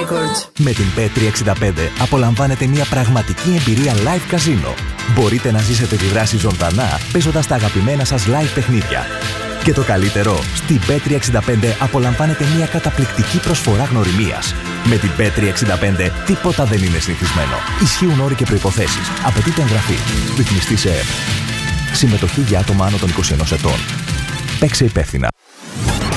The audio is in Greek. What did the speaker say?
Records. Με την Bet365 απολαμβάνετε μια πραγματική εμπειρία live καζίνο. Μπορείτε να ζήσετε τη δράση ζωντανά παίζοντας τα αγαπημένα σας live παιχνίδια. Και το καλύτερο, στην Bet365 απολαμβάνετε μια καταπληκτική προσφορά γνωριμίας. Με την Bet365 τίποτα δεν είναι συνηθισμένο. Ισχύουν όροι και προϋποθέσεις. Απαιτείται εγγραφή. Ρυθμιστή σε ΕΕΠ. Συμμετοχή για άτομα άνω των 21 ετών. Παίξε υπεύθυνα.